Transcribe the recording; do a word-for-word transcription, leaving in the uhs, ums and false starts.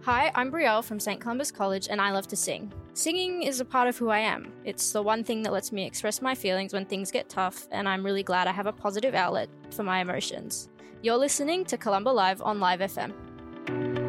Hi, I'm Brielle from Saint Columbus College, and I love to sing. Singing is a part of who I am. It's the one thing that lets me express my feelings when things get tough, and I'm really glad I have a positive outlet for my emotions. You're listening to Columba Live on Live F M.